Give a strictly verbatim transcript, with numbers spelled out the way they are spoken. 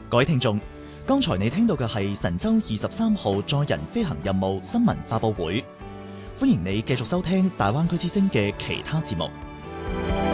各位聽眾，剛才你聽到嘅係神舟二十三號載人飛行任務新聞發佈會，歡迎你繼續收聽大灣區之聲嘅其他節目。